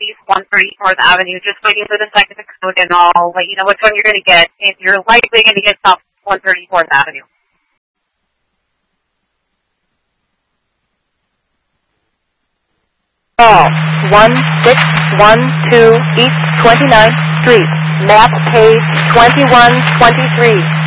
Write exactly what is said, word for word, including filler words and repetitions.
Southeast one thirty-fourth Avenue, just waiting for the second code, and I'll let you know which one you're going to get. If you're likely going to get South one thirty-fourth Avenue. Call one six one two East twenty-ninth Street, map page twenty-one twenty-three.